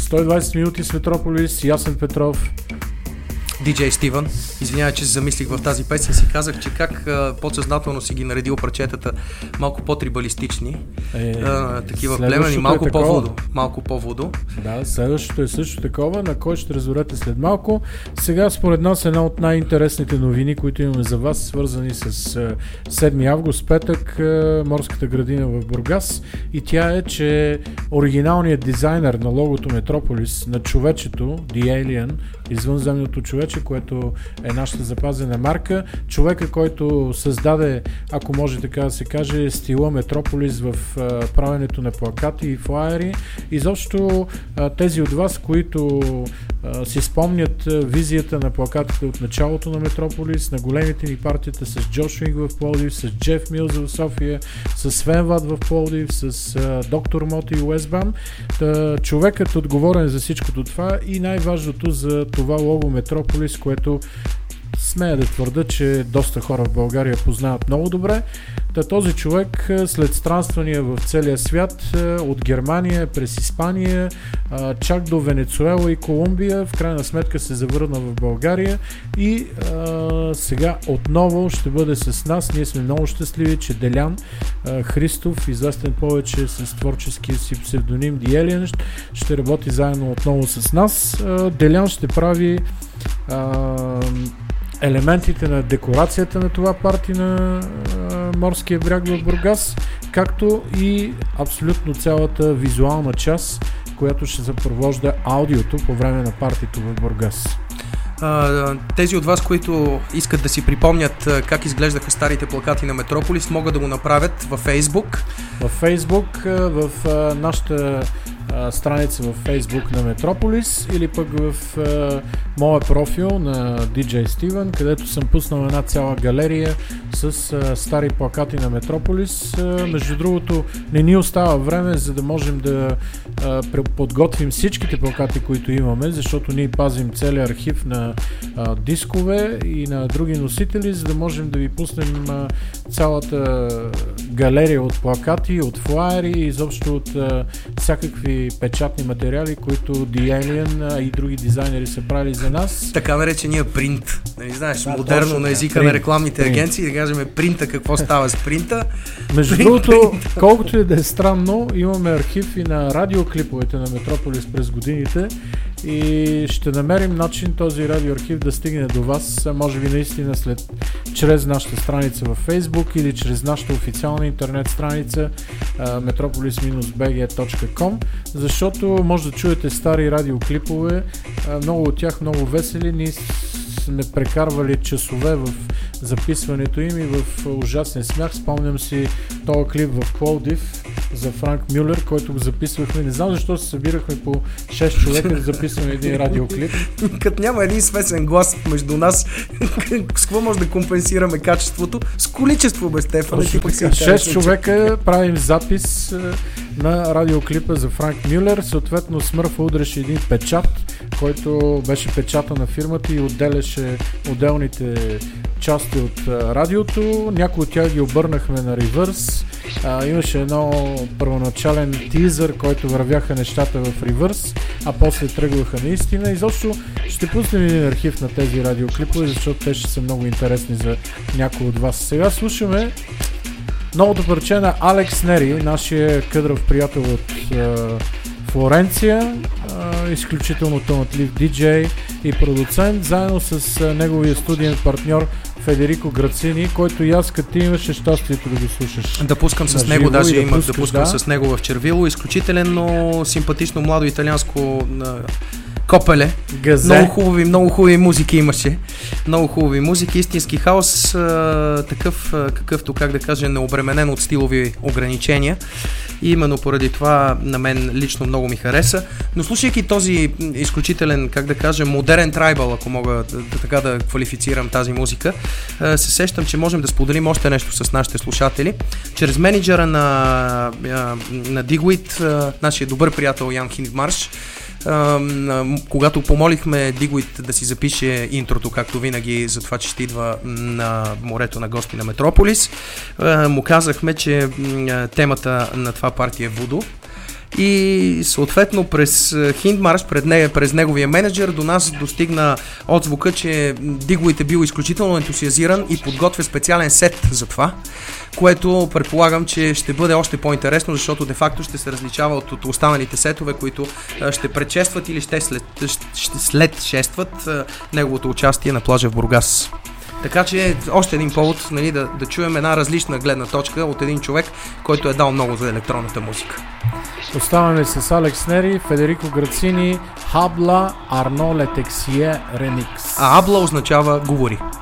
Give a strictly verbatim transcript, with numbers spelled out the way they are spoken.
сто и двайсет минути с Метрополис, Ясен Петров, диджей Стивън. Извинявай, че се замислих в тази песен, си казах, че как а, подсъзнателно си ги наредил парчетата малко по-трибалистични, е, а, такива племени, малко е по-водо. Малко по-водо. Да, следващото е също такова, на кой ще разберете след малко. Сега според нас една от най-интересните новини, които имаме за вас, свързани с а, седми август, петък, а, морската градина в Бургас, и тя е, че оригиналният дизайнер на логото Метрополис, на човечето, The Alien, извънземното човече, което е нашата запазена марка, човека, който създаде, ако може така да се каже, стила Метрополис в а, правенето на плакати и флаери. Изобщо а, тези от вас, които а, си спомнят а, визията на плакатите от началото на Метрополис, на големите ни партията с Джош Уинг в Пловдив, с Джеф Милз в София, с Свен Ват в Пловдив, с а, Доктор Мото и Уестбам. Та, човекът отговорен за всичкото това и най-важното за това лого Метрополис, което смея да твърда, че доста хора в България познават много добре. Та този човек след странствания в целия свят, от Германия през Испания, чак до Венецуела и Колумбия, в крайна сметка се завърна в България и а, сега отново ще бъде с нас. Ние сме много щастливи, че Делян а, Христов, известен повече с творческия си псевдоним The Alien, ще работи заедно отново с нас. А, Делян ще прави а, елементите на декорацията на това парти на а, морския бряг в Бургас, както и абсолютно цялата визуална част, която ще съпровожда аудиото по време на партито в Бургас. Тези от вас, които искат да си припомнят как изглеждаха старите плакати на Метрополис, могат да го направят във Фейсбук. Във Фейсбук, в нашата страница във Фейсбук на Метрополис, или пък в а, моя профил на диджей Стивън, където съм пуснал една цяла галерия с а, стари плакати на Метрополис. А, между другото, не ни остава време, за да можем да а, подготвим всичките плакати, които имаме, защото ние пазим целият архив на а, дискове и на други носители, за да можем да ви пуснем а, цялата галерия от плакати, от флаери и изобщо от а, всякакви печатни материали, които The Alien и други дизайнери са правили за нас. Така наречения принт. Нали знаеш, да, модерно точно, на езика принт, на рекламните принт. агенции, да кажем принта, какво става с принта. Между Принт, другото, принт. колкото и да е странно, имаме архив и на радиоклиповете на Метрополис през годините и ще намерим начин този радиоархив да стигне до вас, може би наистина след, чрез нашата страница във Facebook или чрез нашата официална интернет страница метрополис би джи точка ком, защото може да чуете стари радиоклипове, много от тях много весели. Ние сме прекарвали часове в записването им и в ужасен смях. Спомням си този клип в Пловдив за Франк Мюлер, който го записвахме. Не знам защо се събирахме по шест човека да записваме един радиоклип. Като няма един смесен глас между нас, с какво може да компенсираме качеството? С количество, бе, Стефан. шест човека правим запис на радиоклипа за Франк Мюлер. Съответно Смърфа удреше един печат, който беше печата на фирмата и отделяше отделните части от а, радиото. Някои от тях ги обърнахме на ревърс. А, имаше едно първоначален тизър, който вървяха нещата в ревърс, а после тръгваха наистина. Изобщо ще пуснем един архив на тези радиоклипове, защото те ще са много интересни за някои от вас. Сега слушаме новото парче на Алекс Нери, нашия къдрав приятел от а, Флоренция, а, изключително талантлив диджей и продуцент, заедно с а, неговия студиен партньор Федерико Грацини, който и аз като ти имаше щастието да го слушаш. Да пускам с на него, живо, даже да имах пускаш, да пускам да. с него в Червило. Изключително симпатично младо италианско копеле. Газе. Много хубави, много хубави музики имаше. Много хубави музики, истински хаос, а, такъв, а, какъвто, как да кажа, необременен от стилови ограничения. И именно поради това на мен лично много ми хареса. Но слушайки този изключителен, как да кажа, модерен трайбъл, ако мога да, да, така да квалифицирам тази музика, а, се сещам, че можем да споделим още нещо с нашите слушатели. Чрез менеджера на, на Digwit, нашия добър приятел Ян Хиндмарш, Uh, когато помолихме Digwit да си запише интрото, както винаги, за това, че ще идва на морето на гости на Метрополис, uh, му казахме, че uh, темата на това парти е Вудо и съответно през Хиндмарш, пред не, през неговия менеджер, до нас достигна отзвука, че Диглойт е бил изключително ентусиазиран и подготвя специален сет за това, което предполагам, че ще бъде още по-интересно, защото де-факто ще се различава от, от останалите сетове, които ще предшестват или ще след, ще след шестват неговото участие на плажа в Бургас. Така че още един повод, нали, да, да чуем една различна гледна точка от един човек, който е дал много за електронната музика. Оставаме с Алекс Нери, Федерико Грацини, Habla Arnaud Le Texier Remix. А Habla означава говори.